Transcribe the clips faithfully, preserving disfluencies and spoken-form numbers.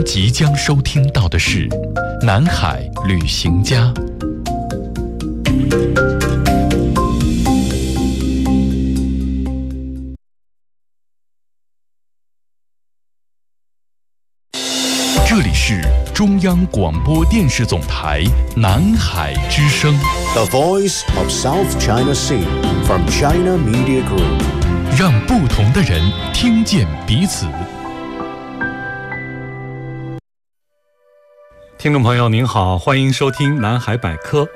即将收听到的是《南海旅行家》。这里是中央广播电视总台南海之声 The Voice of South China Sea from China Media Group， 让不同的人听见彼此。 听众朋友您好，欢迎收听南海百科。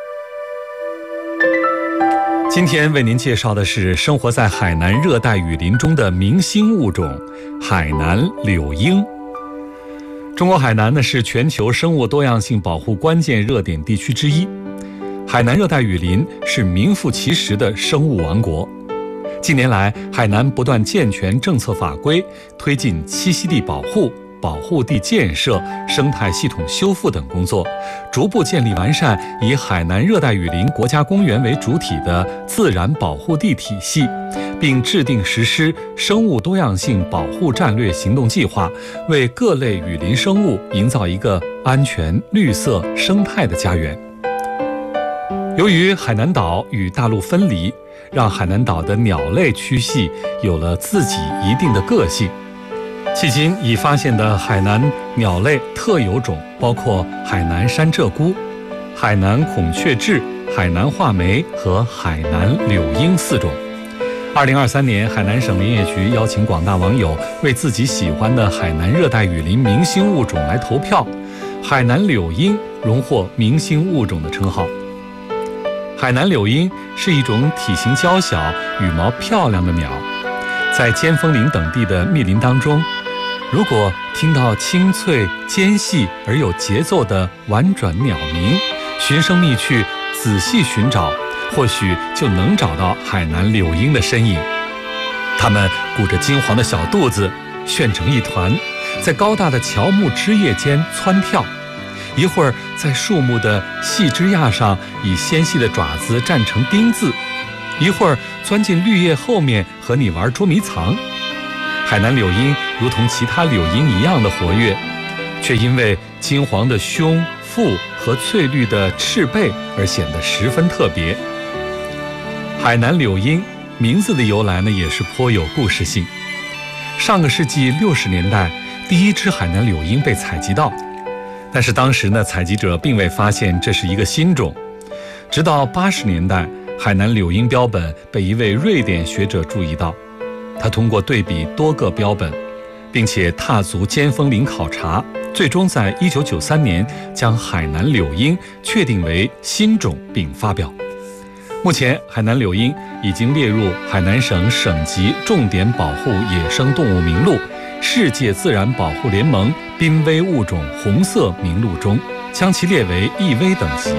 今天为您介绍的是生活在海南热带雨林中的明星物种海南柳莺。中国海南呢是全球生物多样性保护关键热点地区之一，海南热带雨林是名副其实的生物王国。近年来，海南不断健全政策法规，推进栖息地保护、保护地建设、生态系统修复等工作，逐步建立完善以海南热带雨林国家公园为主体的自然保护地体系，并制定实施生物多样性保护战略行动计划，为各类雨林生物营造一个安全、绿色、生态的家园。由于海南岛与大陆分离，让海南岛的鸟类区系有了自己一定的个性。迄今已发现的海南鸟类特有种包括海南山鹧鸪、海南孔雀雉、海南画眉和海南柳莺四种。二零二三年，海南省林业局邀请广大网友为自己喜欢的海南热带雨林明星物种来投票，海南柳莺荣获明星物种的称号。海南柳莺是一种体型娇小、羽毛漂亮的鸟，在尖峰岭等地的密林当中，如果听到清脆、尖细而有节奏的婉转鸟鸣，循声觅去，仔细寻找，或许就能找到海南柳莺的身影。它们鼓着金黄的小肚子，旋成一团，在高大的乔木枝叶间蹿跳，一会儿在树木的细枝桠上以纤细的爪子站成钉子，一会儿钻进绿叶后面和你玩捉迷藏。海南柳莺如同其他柳莺一样的活跃，却因为金黄的胸、腹和翠绿的翅背而显得十分特别。海南柳莺名字的由来呢，也是颇有故事性。上个世纪六十年代，第一只海南柳莺被采集到，但是当时呢，采集者并未发现这是一个新种。直到八十年代，海南柳莺标本被一位瑞典学者注意到，他通过对比多个标本，并且踏足尖峰岭考察，最终在一九九三年将海南柳莺确定为新种并发表。目前，海南柳莺已经列入海南省省级重点保护野生动物名录、世界自然保护联盟濒危物种红色名录中，将其列为易危等级。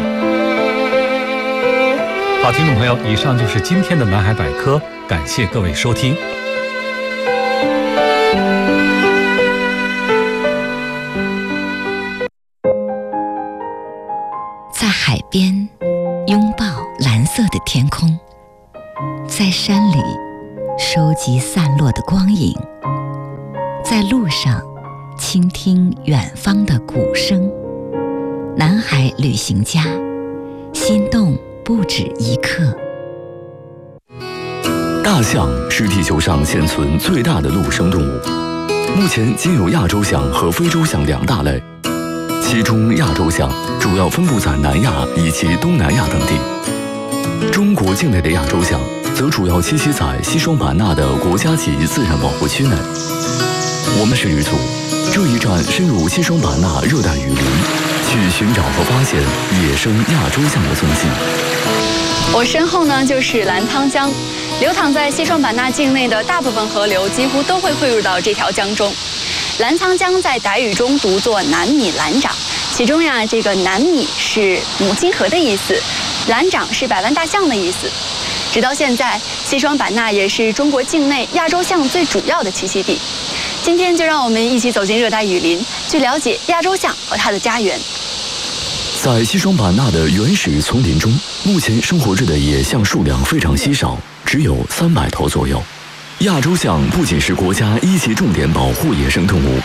好，听众朋友，以上就是今天的南海百科，感谢各位收听。 在海边拥抱蓝色的天空，在山里收集散落的光影，在路上倾听远方的鼓声。南海旅行家，心动不止一刻。 大象是地球上现存最大的陆生动物，目前仅有亚洲象和非洲象两大类，其中亚洲象主要分布在南亚以及东南亚等地。中国境内的亚洲象则主要栖息在西双版纳的国家级自然保护区内。我们是旅组，这一站深入西双版纳热带雨林，去寻找和发现野生亚洲象的踪迹。 我身后呢就是澜沧江，流淌在西双版纳境内的大部分河流几乎都会汇入到这条江中。澜沧江在傣语中读作南米兰长，其中呀，这个南米是母亲河的意思，兰长是百万大象的意思。直到现在，西双版纳也是中国境内亚洲象最主要的栖息地。今天就让我们一起走进热带雨林，去了解亚洲象和它的家园。 在西双版纳的原始丛林中，目前生活着的野象数量非常稀少，只有三百头左右。亚洲象不仅是国家一级重点保护野生动物，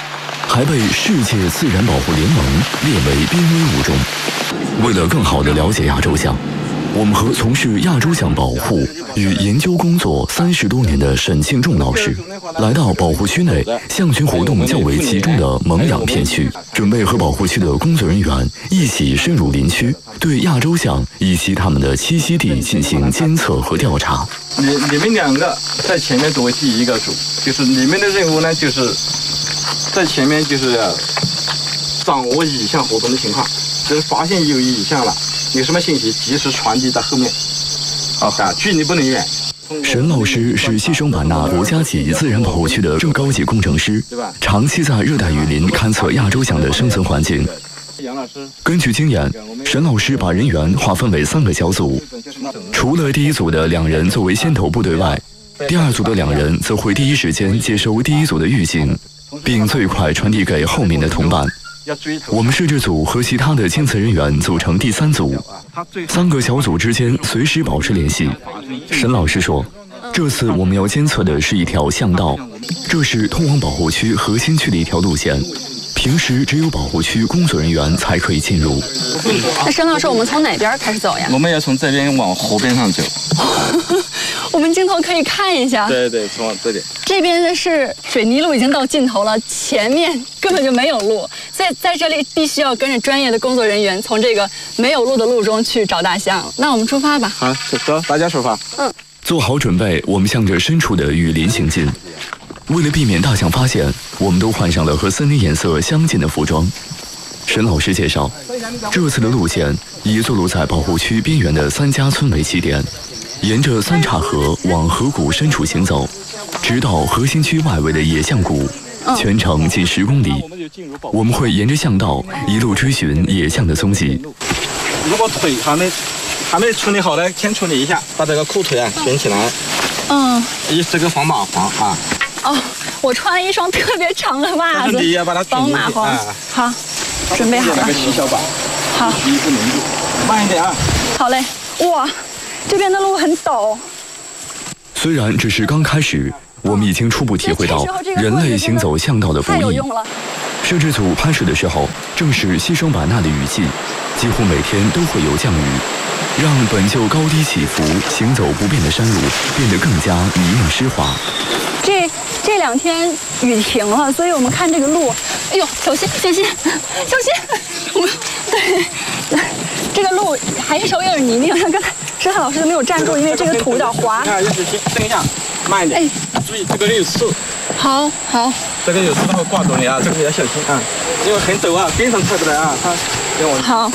还被世界自然保护联盟列为濒危物种。为了更好地了解亚洲象，我们和从事亚洲象保护与研究工作三十多年的沈庆仲老师，来到保护区内象群活动较为集中的蒙养片区，准备和保护区的工作人员一起深入林区，对亚洲象以及它们的栖息地进行监测和调查。 你你们两个在前面作为第一个组，就是你们的任务呢，就是在前面就是要掌握蚁象活动的情况，就是发现有蚁象了，有什么信息及时传递到后面，啊，距离不能远。 沈老师是西双版纳国家级自然保护区的正高级工程师，长期在热带雨林勘测亚洲象的生存环境。根据经验，沈老师把人员划分为三个小组，除了第一组的两人作为先头部队外，第二组的两人则会第一时间接收第一组的预警，并最快传递给后面的同伴。我们摄制组和其他的监测人员组成第三组，三个小组之间随时保持联系。沈老师说，这次我们要监测的是一条象道，这是通往保护区核心区的一条路线，平时只有保护区工作人员才可以进入。 那沈老师，我们从哪边开始走呀？ 我们要从这边往河边上走。 我们镜头可以看一下。 对对，从这里。 这边的是水泥路已经到尽头了，前面根本就没有路，所以在这里必须要跟着专业的工作人员从这个没有路的路中去找大象。那我们出发吧。 好，走，大家出发。 嗯。 做好准备，我们向着深处的雨林行进。为了避免大象发现，我们都换上了和森林颜色相近的服装。沈老师介绍，这次的路线以坐落在保护区边缘的三家村为起点，沿着三岔河往河谷深处行走，直到核心区外围的野象谷，全程近十公里。我们会沿着象道一路追寻野象的踪迹。 如果腿还没还没处理好呢，先处理一下，把这个裤腿啊卷起来。嗯。以这个防蚂蟥啊。 哦，我穿了一双特别长的袜子， 你要把它防蚂蟥。好，准备好了。 那个吸小板。 好。 一不能住，慢一点啊。 好嘞。哇，这边的路很陡。 虽然只是刚开始，我们已经初步体会到人类行走象道的不易。摄制组拍摄的时候，正是西双版纳的雨季，几乎每天都会有降雨，让本就高低起伏、行走不便的山路变得更加泥泞湿滑。 这这两天雨停了，所以我们看这个路，哎呦，小心小心小心！我们对对，这个路还是稍微有点泥泞，像刚才石汉老师都没有站住，因为这个土有点滑。 啊，要小心，蹬一下，慢一点。哎，注意这个有刺。 好好。 这个有刺它会挂住你啊，这个要小心啊，因为很陡啊，边上踩不来啊，它让我。 好。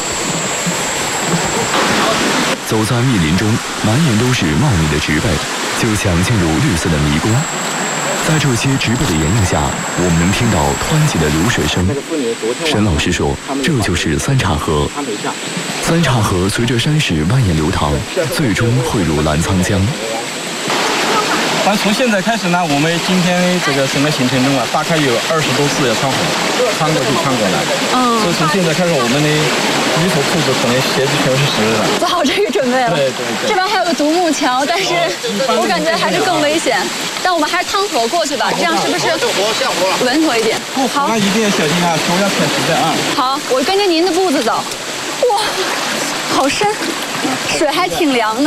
走在密林中，满眼都是茂密的植被，就像进入绿色的迷宫。在这些植被的掩映下，我们能听到湍急的流水声。沈老师说，这就是三岔河。三岔河随着山势蜿蜒流淌，最终汇入澜沧江。 但从现在开始呢，我们今天这个整个行程中啊，大概有二十多次要穿河，穿过去穿过来。嗯。所以从现在开始，我们的衣服、裤子可能鞋子全是湿的。 做好这个准备了。 对对对。 这边还有个独木桥，但是我感觉还是更危险。但我们还是趟河过去吧，这样是不是稳妥一点？ 好，那一定要小心啊，手要踩实的啊。 好，我跟着您的步子走。哇，好深，水还挺凉的。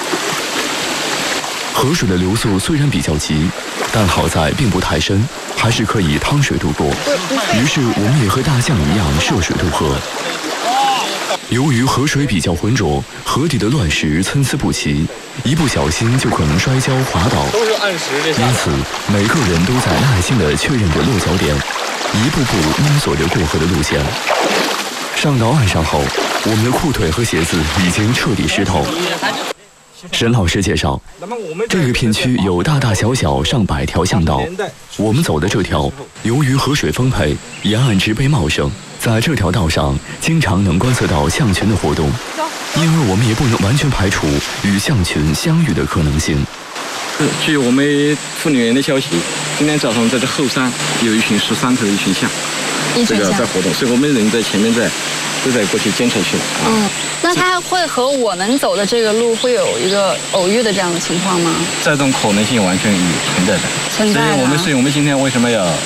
河水的流速虽然比较急，但好在并不太深，还是可以趟水渡过。于是我们也和大象一样涉水渡河。由于河水比较浑浊，河底的乱石参差不齐，一不小心就可能摔跤滑倒。 都是按时的。 因此，每个人都在耐心地确认着落脚点，一步步摸索着过河的路线。上到岸上后，我们的裤腿和鞋子已经彻底湿透。沈老师介绍，这个片区有大大小小上百条象道，我们走的这条，由于河水丰沛，沿岸植被茂盛，在这条道上经常能观测到象群的活动，因为我们也不能完全排除与象群相遇的可能性。 据我们妇女员的消息，今天早上在这后山有一群十三头的一群象，这个在活动，所以我们人在前面在都在过去监测去了。 嗯，那它会和我们走的这个路会有一个偶遇的这样的情况吗？ 这种可能性完全有存在的。 存在的。 所以我们所以我们今天为什么要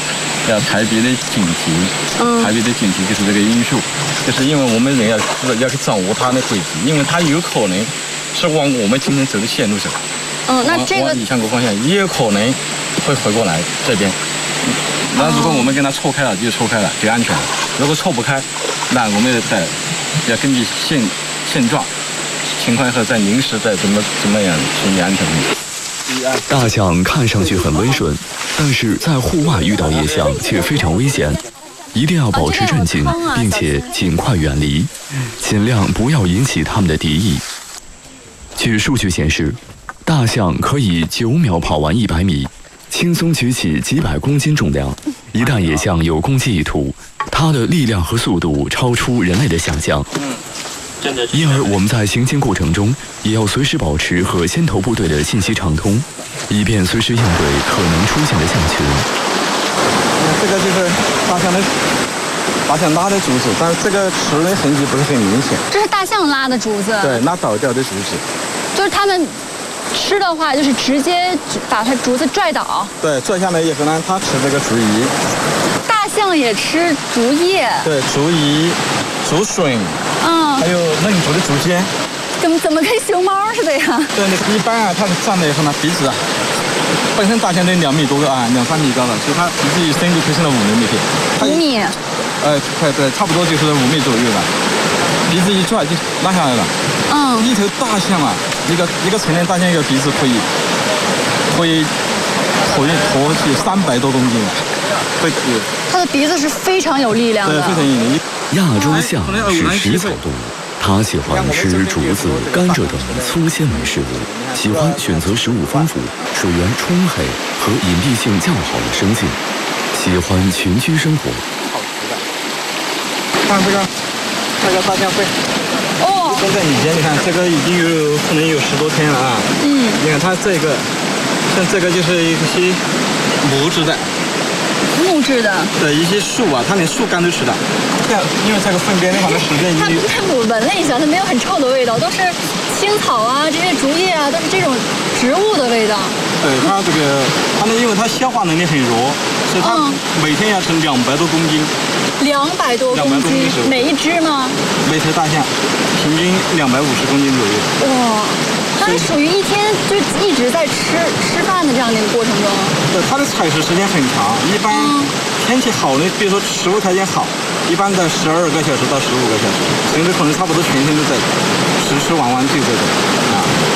要特别的警惕， 嗯特别的警惕就是这个因素，就是因为我们人要要去掌握它的轨迹，因为它有可能是往我们今天走的线路走， 嗯，那这个往理想国方向也有可能会回过来这边。那如果我们跟它错开了，就错开了，就安全了；如果错不开，那我们得要根据现现状情况后再临时再怎么怎么样处理安全问题。 大象看上去很温顺，但是在户外遇到野象却非常危险，一定要保持镇静，并且尽快远离，尽量不要引起它们的敌意。据数据显示，大象可以九秒跑完一百米，轻松举起几百公斤重量。一旦野象有攻击意图，它的力量和速度超出人类的想象。因而我们在行进过程中，也要随时保持和先头部队的信息畅通，以便随时应对可能出现的象群。 这个就是大象的大象拉的竹子，但是这个吃的痕迹不是很明显。 这是大象拉的竹子， 对，拉倒掉的竹子。 就是他们吃的话，就是直接把它竹子拽倒。 对，拽下来以后呢，它吃这个竹叶。 大象也吃竹叶。 对，竹叶、竹笋， 嗯， 还有嫩竹的竹尖。 怎么怎么跟熊猫似的呀？ 对，那一般啊，它站了以后呢，鼻子啊，本身大象得两米多高啊，两三米高了，所以它鼻子一伸就可以伸到五六米去。 五米。 呃，快对，差不多就是五米左右了。鼻子一拽就拉下来了。 嗯。 一头大象啊，一个一个成年大象一个鼻子可以可以可以驮起三百多公斤，会有。 它的鼻子是非常有力量的。 对，非常有力。 亚洲象是食草动物，它喜欢吃竹子、甘蔗等粗纤维食物，喜欢选择食物丰富、水源充沛和隐蔽性较好的生境，喜欢群居生活。 看这个，这个大象会。 哦。 现在以前你看，这个已经有可能有十多天了啊。 嗯。 你看它这个，像这个就是一些木质的。 木质的。 对，一些树啊，它连树干都吃的。这样，因为这个粪便的话，它时间已经。 它我闻了一下，它没有很臭的味道，都是青草啊，这些竹叶啊，都是这种植物的味道。 对，它这个，它呢，因为它消化能力很弱，所以它每天要吃两百多公斤。 两百多公斤，每一只吗？ 每头大象平均两百五十公斤左右。 哇，它是属于一天就一直在吃吃饭的这样的一个过程中。 对，它的采食时间很长，一般天气好呢，比如说食物条件好，一般在十二个小时到十五个小时，甚至可能差不多全天都在吃吃玩玩就这种啊。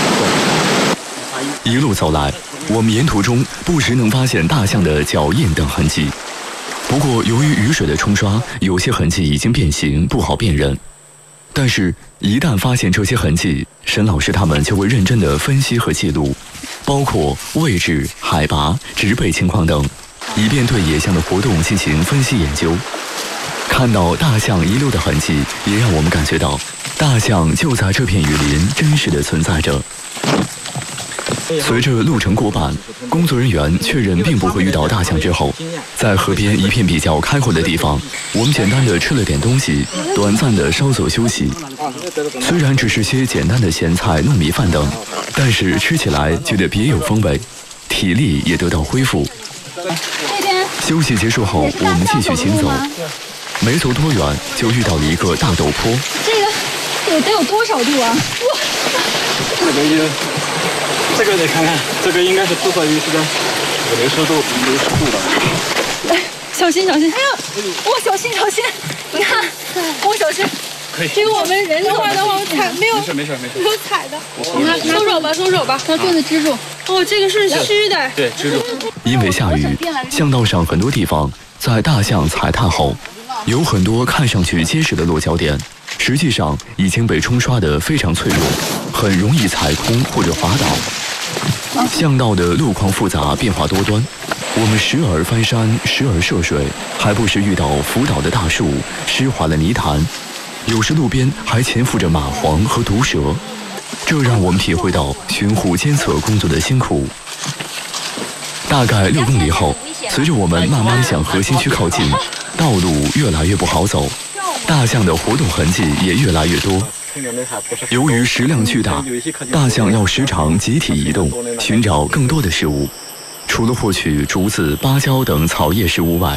对。一路走来，我们沿途中不时能发现大象的脚印等痕迹。不过，由于雨水的冲刷，有些痕迹已经变形，不好辨认。但是，一旦发现这些痕迹，沈老师他们就会认真地分析和记录，包括位置、海拔、植被情况等，以便对野象的活动进行分析研究。看到大象遗留的痕迹，也让我们感觉到，大象就在这片雨林真实地存在着。随着路程过半，工作人员确认并不会遇到大象之后，在河边一片比较开阔的地方，我们简单的吃了点东西，短暂的稍作休息。虽然只是些简单的咸菜、糯米饭等，但是吃起来觉得别有风味，体力也得到恢复。休息结束后，我们继续行走，没走多远就遇到了一个大陡坡。 这个得得有多少度啊？哇！ 这个有。这个你看看，这个应该是至少有这个五六十度、六十度的。 哎，小心小心！哎呦，哇，小心小心！你看，我小心。 可以。 这个我们人的话的话，踩没有。 没事没事没事。 没有踩的。 拿松手吧，松手吧， 把棍子支住。 哦，这个是虚的。 对，支住。 因为下雨，巷道上很多地方在大象踩踏后，有很多看上去结实的落脚点，实际上已经被冲刷得非常脆弱，很容易踩空或者滑倒。巷道的路况复杂，变化多端，我们时而翻山，时而涉水，还不时遇到浮倒的大树、湿滑的泥潭，有时路边还潜伏着蚂蟥和毒蛇，这让我们体会到巡护监测工作的辛苦。大概六公里后，随着我们慢慢向核心区靠近，道路越来越不好走，大象的活动痕迹也越来越多。由于食量巨大，大象要时常集体移动，寻找更多的食物。除了获取竹子、芭蕉等草叶食物外，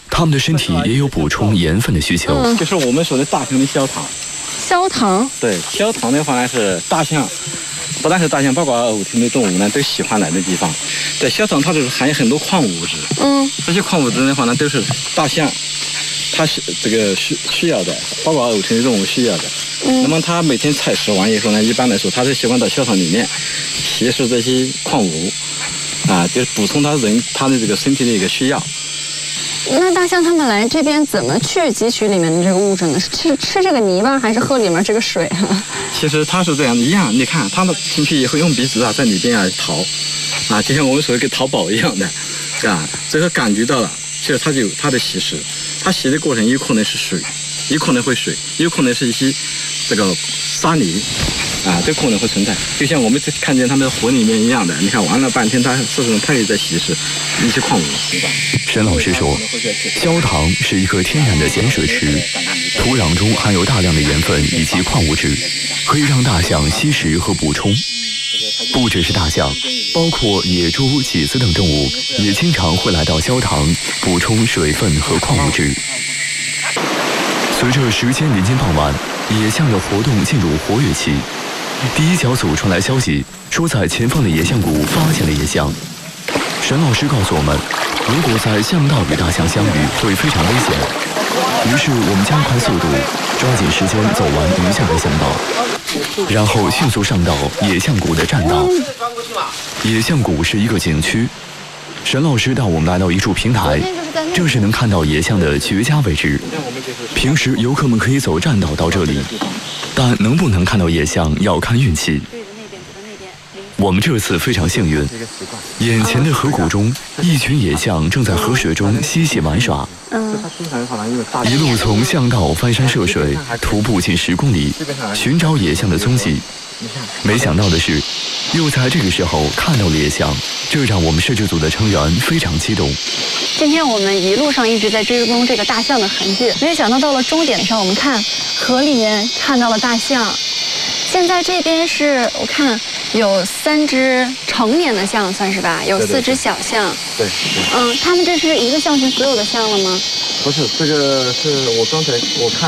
它们的身体也有补充盐分的需求。 嗯、就是我们说的大象的焦糖。 焦糖？ 对，焦糖的话呢是大象，不但是大象，包括偶蹄类动物呢都喜欢来的地方。对，焦糖它就是含有很多矿物质。嗯，这些矿物质的话呢都是大象它是这个需需要的，包括偶蹄类动物需要的。嗯，那么它每天采食完以后呢，一般来说它是喜欢到焦糖里面吸收这些矿物，啊，就是补充它人它的这个身体的一个需要。 那大象它们来这边怎么去汲取里面的这个物质呢？是吃吃这个泥巴，还是喝里面这个水啊？ 其实它是这样的，一样，你看它们进去以后用鼻子啊在里边啊逃，啊，就像我们说的跟淘宝一样的，啊，最后感觉到了，其实它就有它的吸食，它吸的过程有可能是水，有可能会水，有可能是一些这个沙泥。啊，这可能会存在，就像我们看见它们河里面一样的。你看玩了半天，它事实上它也在吸食一些矿物，对吧？ 沈老师说，焦糖是一个天然的碱水池，土壤中含有大量的盐分以及矿物质，可以让大象吸食和补充。不只是大象，包括野猪、麂鸫等动物也经常会来到焦塘补充水分和矿物质。随着时间临近傍晚，野象的活动进入活跃期。第一小组传来消息，说在前方的野象谷发现了野象。沈老师告诉我们，如果在象道与大象相遇，会非常危险。于是我们加快速度，抓紧时间走完余下的象道，然后迅速上到野象谷的栈道。野象谷是一个景区，沈老师带我们来到一处平台，这是能看到野象的绝佳位置。平时游客们可以走栈道到这里，但能不能看到野象要看运气。我们这次非常幸运，眼前的河谷中，一群野象正在河水中嬉戏玩耍。嗯，一路从象道翻山涉水，徒步近十公里，寻找野象的踪迹。没想到的是，又在这个时候看到了野象，这让我们摄制组的成员非常激动。 今天我们一路上一直在追踪这个大象的痕迹，没想到到了终点上，我们看河里面看到了大象。现在这边是我看有三只成年的象，算是吧？有四只小象。 对。对嗯，他们这是一个象群所有的象了吗？ 不是，这个是我刚才我看。